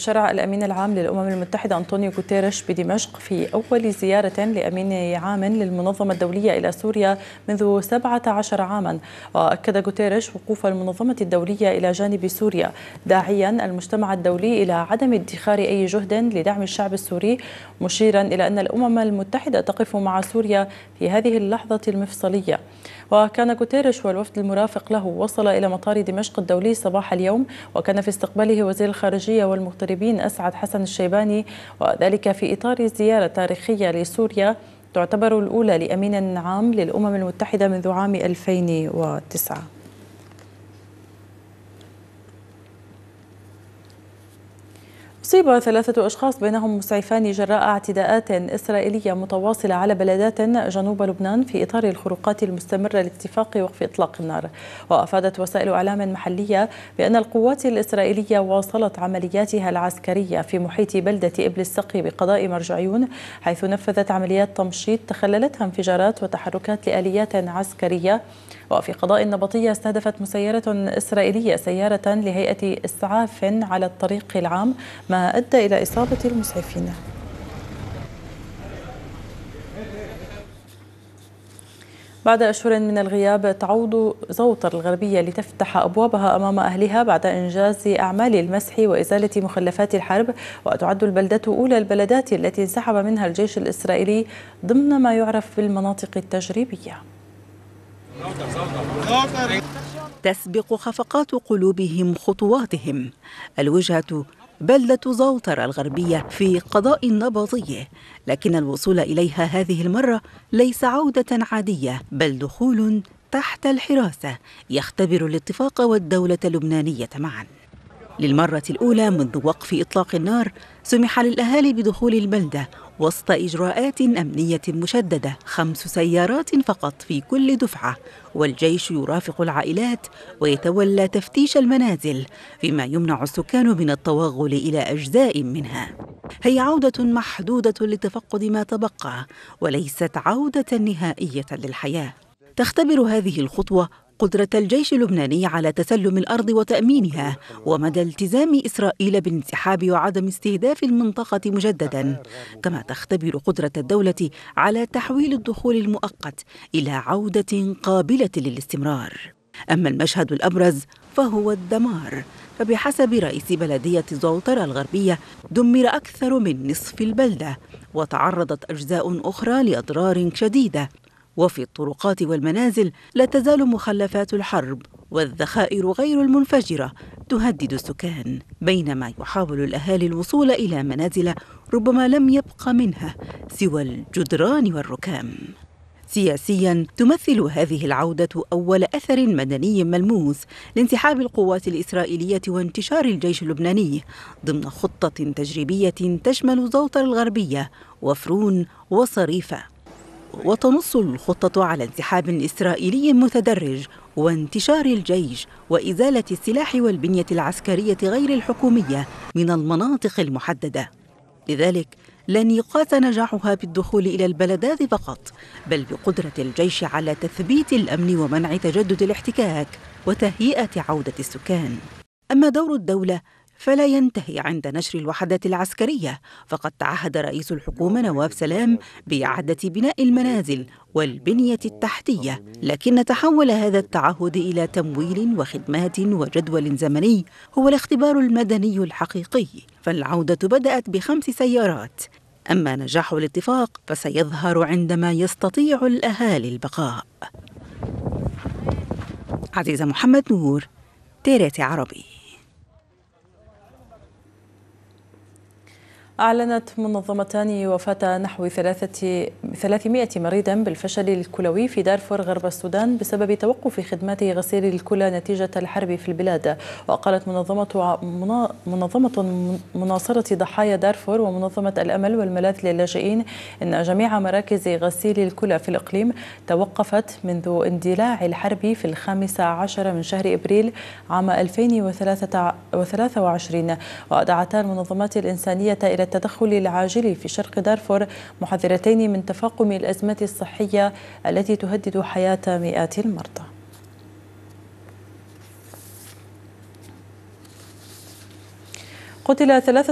الشرع الأمين العام للأمم المتحدة أنطونيو غوتيريش بدمشق في أول زيارة لأمين عام للمنظمة الدولية إلى سوريا منذ 17 عاما. وأكد غوتيريش وقوف المنظمة الدولية إلى جانب سوريا، داعيا المجتمع الدولي إلى عدم ادخار أي جهد لدعم الشعب السوري، مشيرا إلى أن الأمم المتحدة تقف مع سوريا في هذه اللحظة المفصلية. وكان غوتيريش والوفد المرافق له وصل إلى مطار دمشق الدولي صباح اليوم، وكان في استقباله وزير الخارجية والمغتربين أسعد حسن الشيباني، وذلك في إطار زيارة تاريخية لسوريا تعتبر الأولى لأمين عام للأمم المتحدة منذ عام 2009. أصيب 3 أشخاص بينهم مسعفان جراء اعتداءات إسرائيلية متواصلة على بلدات جنوب لبنان في إطار الخروقات المستمرة لاتفاق وقف إطلاق النار. وأفادت وسائل إعلام محلية بأن القوات الإسرائيلية واصلت عملياتها العسكرية في محيط بلدة إبل السقي بقضاء مرجعيون، حيث نفذت عمليات تمشيط تخللتها انفجارات وتحركات لآليات عسكرية. وفي قضاء النبطية استهدفت مسيرة إسرائيلية سيارة لهيئة إسعاف على الطريق العام، ما أدى إلى إصابة المسعفين. بعد أشهر من الغياب تعود زوطر الغربية لتفتح أبوابها أمام أهلها بعد إنجاز أعمال المسح وإزالة مخلفات الحرب، وتعد البلدة أولى البلدات التي انسحب منها الجيش الإسرائيلي ضمن ما يعرف بالمناطق التجريبية. تسبق خفقات قلوبهم خطواتهم. الوجهة بلدة زوطر الغربية في قضاء النبطية، لكن الوصول إليها هذه المرة ليس عودة عادية، بل دخول تحت الحراسة يختبر الاتفاق والدولة اللبنانية معا. للمرة الأولى منذ وقف إطلاق النار سمح للأهالي بدخول البلدة وسط إجراءات أمنية مشددة، 5 سيارات فقط في كل دفعة، والجيش يرافق العائلات ويتولى تفتيش المنازل، فيما يمنع السكان من التوغل إلى أجزاء منها. هي عودة محدودة لتفقد ما تبقى، وليست عودة نهائية للحياة. تختبر هذه الخطوة قدرة الجيش اللبناني على تسلم الأرض وتأمينها، ومدى التزام إسرائيل بالانسحاب وعدم استهداف المنطقة مجددا، كما تختبر قدرة الدولة على تحويل الدخول المؤقت إلى عودة قابلة للاستمرار. أما المشهد الأبرز فهو الدمار، فبحسب رئيس بلدية زوطر الغربية دمر أكثر من نصف البلدة، وتعرضت أجزاء أخرى لأضرار شديدة. وفي الطرقات والمنازل لا تزال مخلفات الحرب والذخائر غير المنفجرة تهدد السكان، بينما يحاول الأهالي الوصول إلى منازل ربما لم يبق منها سوى الجدران والركام. سياسياً تمثل هذه العودة أول أثر مدني ملموس لانسحاب القوات الإسرائيلية وانتشار الجيش اللبناني ضمن خطة تجريبية تشمل زوطر الغربية وفرون وصريفة. وتنص الخطة على انسحاب إسرائيلي متدرج وانتشار الجيش وإزالة السلاح والبنية العسكرية غير الحكومية من المناطق المحددة. لذلك لن يقاس نجاحها بالدخول إلى البلدات فقط، بل بقدرة الجيش على تثبيت الأمن ومنع تجدد الاحتكاك وتهيئة عودة السكان. أما دور الدولة فلا ينتهي عند نشر الوحدات العسكرية، فقد تعهد رئيس الحكومة نواف سلام بإعادة بناء المنازل والبنية التحتية، لكن تحول هذا التعهد إلى تمويل وخدمات وجدول زمني هو الاختبار المدني الحقيقي. فالعودة بدأت ب5 سيارات، أما نجاح الاتفاق فسيظهر عندما يستطيع الأهالي البقاء. عزيزة محمد نور، تيريتي عربي. أعلنت منظمتان وفاة نحو 300 مريض بالفشل الكلوي في دارفور غرب السودان بسبب توقف خدمات غسيل الكلى نتيجة الحرب في البلاد. وقالت منظمة مناصرة ضحايا دارفور ومنظمة الأمل والملاذ للاجئين إن جميع مراكز غسيل الكلى في الإقليم توقفت منذ اندلاع الحرب في 15 من شهر إبريل عام 2023. ودعتا المنظمات الإنسانية إلى التدخل العاجل في شرق دارفور، محذرتين من تفاقم الأزمة الصحية التي تهدد حياة مئات المرضى. قتل 3